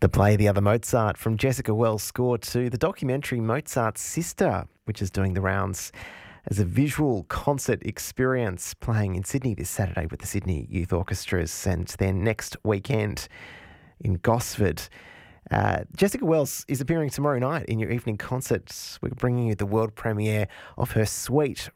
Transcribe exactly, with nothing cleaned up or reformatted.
The play The Other Mozart from Jessica Wells' score to the documentary Mozart's Sister, which is doing the rounds as a visual concert experience, playing in Sydney this Saturday with the Sydney Youth Orchestras and then next weekend in Gosford. Uh, Jessica Wells is appearing tomorrow night in your evening concerts. We're bringing you the world premiere of her suite